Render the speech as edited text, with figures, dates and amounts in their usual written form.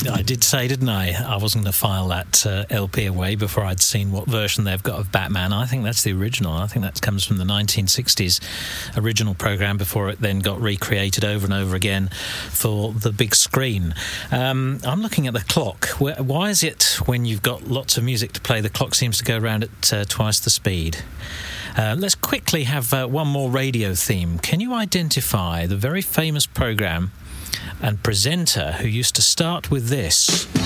I did say, didn't I? I wasn't going to file that LP away before I'd seen what version they've got of Batman. I think that's the original. I think that comes from the 1960s original programme before it then got recreated over and over again for the big screen. I'm looking at the clock. Why is it when you've got lots of music to play, the clock seems to go around at twice the speed? Let's quickly have one more radio theme. Can you identify the very famous programme and presenter who used to start with this?